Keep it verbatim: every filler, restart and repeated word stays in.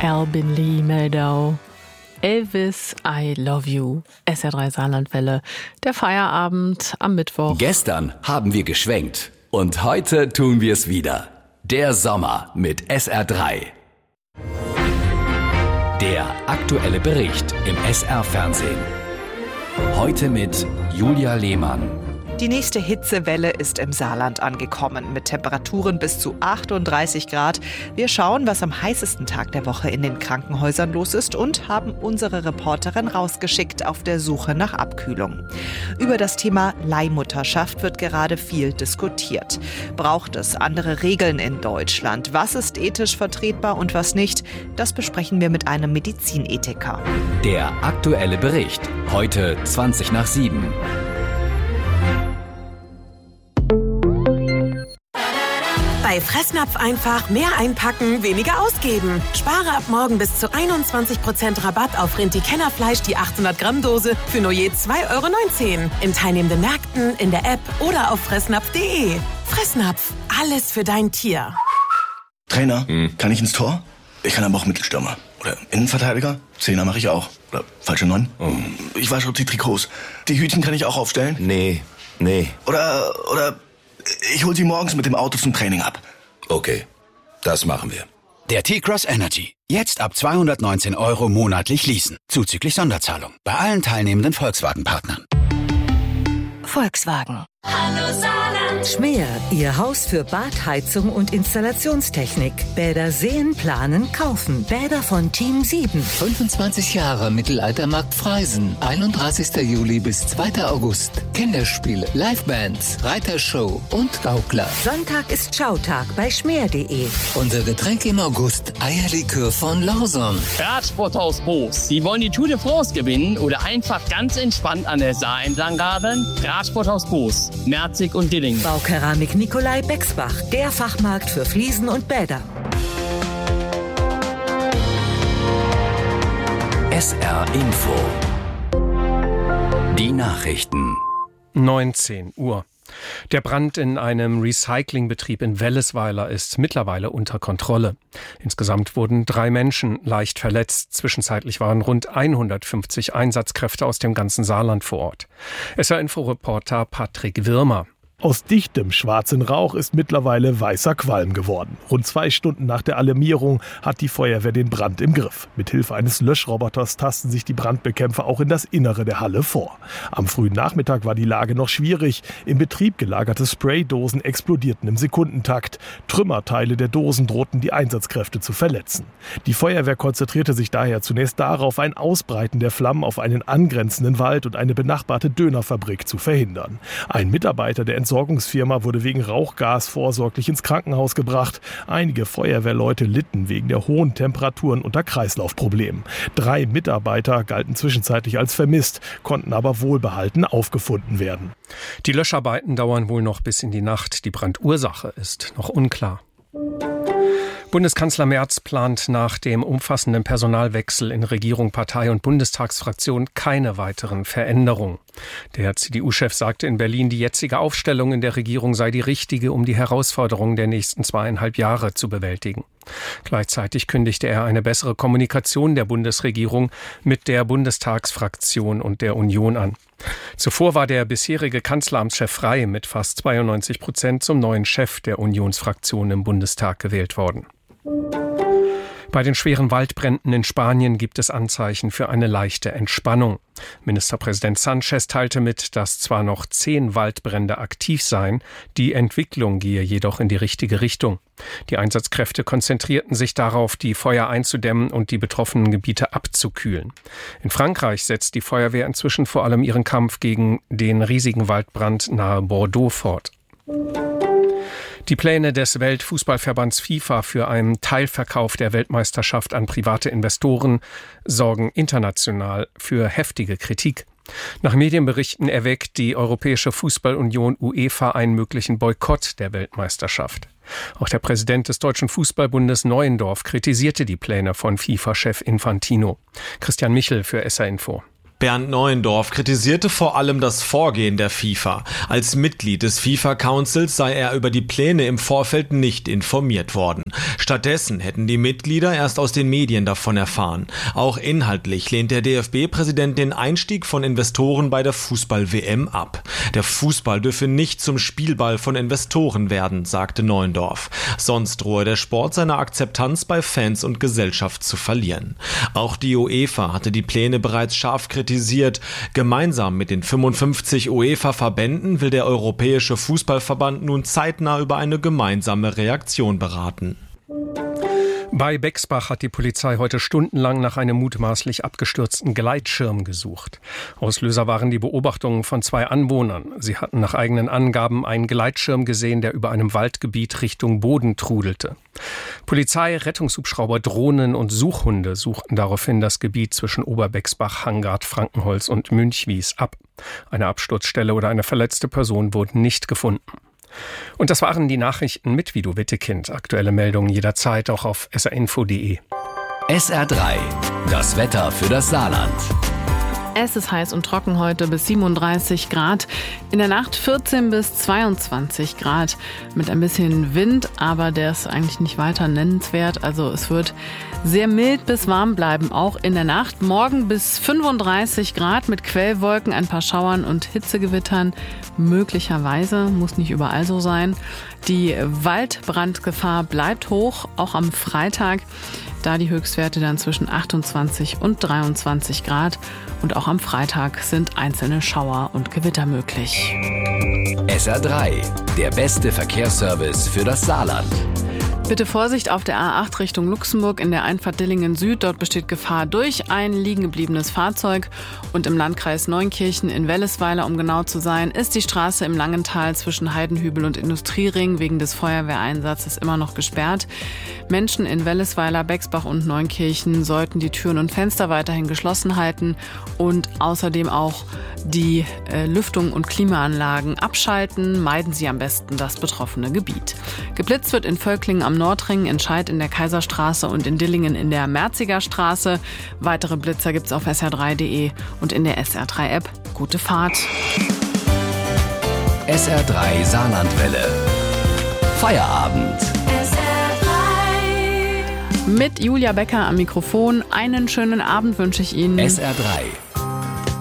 Albin Lee Meldau. Elvis, I Love You. S R drei Saarlandwelle. Der Feierabend am Mittwoch. Gestern haben wir geschwenkt und heute tun wir es wieder. Der Sommer mit S R drei. Der aktuelle Bericht im S R-Fernsehen. Heute mit Julia Lehmann. Die nächste Hitzewelle ist im Saarland angekommen, mit Temperaturen bis zu achtunddreißig Grad. Wir schauen, was am heißesten Tag der Woche in den Krankenhäusern los ist und haben unsere Reporterin rausgeschickt auf der Suche nach Abkühlung. Über das Thema Leihmutterschaft wird gerade viel diskutiert. Braucht es andere Regeln in Deutschland? Was ist ethisch vertretbar und was nicht? Das besprechen wir mit einem Medizinethiker. Der aktuelle Bericht, heute zwanzig nach sieben. Bei Fressnapf einfach mehr einpacken, weniger ausgeben. Spare ab morgen bis zu einundzwanzig Prozent Rabatt auf Rinti-Kennerfleisch, die achthundert Gramm Dose für nur je zwei Euro neunzehn. In teilnehmenden Märkten, in der App oder auf fressnapf punkt de. Fressnapf, alles für dein Tier. Trainer, hm. kann ich ins Tor? Ich kann aber auch Mittelstürmer. Oder Innenverteidiger? Zehner mache ich auch. Oder falsche Neun? Oh. Ich wasche auch die Trikots. Die Hütchen kann ich auch aufstellen? Nee, nee. Oder, oder... ich hol sie morgens mit dem Auto zum Training ab. Okay, das machen wir. Der T-Cross Energy. Jetzt ab zweihundertneunzehn Euro monatlich leasen. Zuzüglich Sonderzahlung. Bei allen teilnehmenden Volkswagen-Partnern. Volkswagen. Hallo Saarland. Schmäher, Ihr Haus für Bad, Heizung und Installationstechnik. Bäder sehen, planen, kaufen. Bäder von Team sieben. fünfundzwanzig Jahre Mittelaltermarkt Freisen. einunddreißigster Juli bis zweiter August. Kinderspiele, Livebands, Reitershow und Gaukler. Sonntag ist Schautag bei schmäher punkt de. Unser Getränk im August, Eierlikör von Lawson. Radsporthaus Boos. Sie wollen die Tour de France gewinnen oder einfach ganz entspannt an der Saar entlang radeln? Radsporthaus Boos. Merzig und Dilling. Baukeramik Nikolai Bexbach, der Fachmarkt für Fliesen und Bäder. S R Info. Die Nachrichten. neunzehn Uhr. Der Brand in einem Recyclingbetrieb in Wellesweiler ist mittlerweile unter Kontrolle. Insgesamt wurden drei Menschen leicht verletzt. Zwischenzeitlich waren rund hundertfünfzig Einsatzkräfte aus dem ganzen Saarland vor Ort. S R-Info-Reporter Patrick Wirmer. Aus dichtem schwarzen Rauch ist mittlerweile weißer Qualm geworden. Rund zwei Stunden nach der Alarmierung hat die Feuerwehr den Brand im Griff. Mithilfe eines Löschroboters tasten sich die Brandbekämpfer auch in das Innere der Halle vor. Am frühen Nachmittag war die Lage noch schwierig. Im Betrieb gelagerte Spraydosen explodierten im Sekundentakt. Trümmerteile der Dosen drohten die Einsatzkräfte zu verletzen. Die Feuerwehr konzentrierte sich daher zunächst darauf, ein Ausbreiten der Flammen auf einen angrenzenden Wald und eine benachbarte Dönerfabrik zu verhindern. Ein Mitarbeiter der Entsorgungsfirma wurde wegen Rauchgas vorsorglich ins Krankenhaus gebracht. Einige Feuerwehrleute litten wegen der hohen Temperaturen unter Kreislaufproblemen. Drei Mitarbeiter galten zwischenzeitlich als vermisst, konnten aber wohlbehalten aufgefunden werden. Die Löscharbeiten dauern wohl noch bis in die Nacht. Die Brandursache ist noch unklar. Bundeskanzler Merz plant nach dem umfassenden Personalwechsel in Regierung, Partei und Bundestagsfraktion keine weiteren Veränderungen. Der C D U-Chef sagte in Berlin, die jetzige Aufstellung in der Regierung sei die richtige, um die Herausforderungen der nächsten zweieinhalb Jahre zu bewältigen. Gleichzeitig kündigte er eine bessere Kommunikation der Bundesregierung mit der Bundestagsfraktion und der Union an. Zuvor war der bisherige Kanzleramtschef Frey mit fast zweiundneunzig Prozent zum neuen Chef der Unionsfraktion im Bundestag gewählt worden. Bei den schweren Waldbränden in Spanien gibt es Anzeichen für eine leichte Entspannung. Ministerpräsident Sánchez teilte mit, dass zwar noch zehn Waldbrände aktiv seien, die Entwicklung gehe jedoch in die richtige Richtung. Die Einsatzkräfte konzentrierten sich darauf, die Feuer einzudämmen und die betroffenen Gebiete abzukühlen. In Frankreich setzt die Feuerwehr inzwischen vor allem ihren Kampf gegen den riesigen Waldbrand nahe Bordeaux fort. Die Pläne des Weltfußballverbands FIFA für einen Teilverkauf der Weltmeisterschaft an private Investoren sorgen international für heftige Kritik. Nach Medienberichten erwägt die Europäische Fußballunion UEFA einen möglichen Boykott der Weltmeisterschaft. Auch der Präsident des Deutschen Fußballbundes Neuendorf kritisierte die Pläne von FIFA-Chef Infantino. Christian Michel für S R Info. Bernd Neuendorf kritisierte vor allem das Vorgehen der FIFA. Als Mitglied des FIFA-Councils sei er über die Pläne im Vorfeld nicht informiert worden. Stattdessen hätten die Mitglieder erst aus den Medien davon erfahren. Auch inhaltlich lehnt der D F B-Präsident den Einstieg von Investoren bei der Fußball-W M ab. Der Fußball dürfe nicht zum Spielball von Investoren werden, sagte Neuendorf. Sonst drohe der Sport seine Akzeptanz bei Fans und Gesellschaft zu verlieren. Auch die UEFA hatte die Pläne bereits scharf kritisiert. Gemeinsam mit den fünfundfünfzig UEFA-Verbänden will der Europäische Fußballverband nun zeitnah über eine gemeinsame Reaktion beraten. Bei Bexbach hat die Polizei heute stundenlang nach einem mutmaßlich abgestürzten Gleitschirm gesucht. Auslöser waren die Beobachtungen von zwei Anwohnern. Sie hatten nach eigenen Angaben einen Gleitschirm gesehen, der über einem Waldgebiet Richtung Boden trudelte. Polizei, Rettungshubschrauber, Drohnen und Suchhunde suchten daraufhin das Gebiet zwischen Oberbexbach, Hangard, Frankenholz und Münchwies ab. Eine Absturzstelle oder eine verletzte Person wurden nicht gefunden. Und das waren die Nachrichten mit Vido Wittekind. Aktuelle Meldungen jederzeit auch auf s r info punkt d e. S R drei, das Wetter für das Saarland. Es ist heiß und trocken heute bis siebenunddreißig Grad. In der Nacht vierzehn bis zweiundzwanzig Grad mit ein bisschen Wind, aber der ist eigentlich nicht weiter nennenswert. Also es wird sehr mild bis warm bleiben, auch in der Nacht. Morgen bis fünfunddreißig Grad mit Quellwolken, ein paar Schauern und Hitzegewittern. Möglicherweise, muss nicht überall so sein. Die Waldbrandgefahr bleibt hoch, auch am Freitag. Da die Höchstwerte dann zwischen achtundzwanzig und dreiundzwanzig Grad. Und auch am Freitag sind einzelne Schauer und Gewitter möglich. S R drei, der beste Verkehrsservice für das Saarland. Bitte Vorsicht auf der A acht Richtung Luxemburg in der Einfahrt Dillingen Süd. Dort besteht Gefahr durch ein liegengebliebenes Fahrzeug. Und im Landkreis Neunkirchen in Wellesweiler, um genau zu sein, ist die Straße im Langental zwischen Heidenhübel und Industriering wegen des Feuerwehreinsatzes immer noch gesperrt. Menschen in Wellesweiler, Bexbach und Neunkirchen sollten die Türen und Fenster weiterhin geschlossen halten und außerdem auch die äh, Lüftung und Klimaanlagen abschalten. Meiden Sie am besten das betroffene Gebiet. Geblitzt wird in Völklingen am Nordring, in Scheid in der Kaiserstraße und in Dillingen in der Merziger Straße. Weitere Blitzer gibt's auf s r drei punkt d e und in der S R drei App. Gute Fahrt. S R drei Saarlandwelle. Feierabend. S R drei. Mit Julia Becker am Mikrofon. Einen schönen Abend wünsche ich Ihnen. S R drei.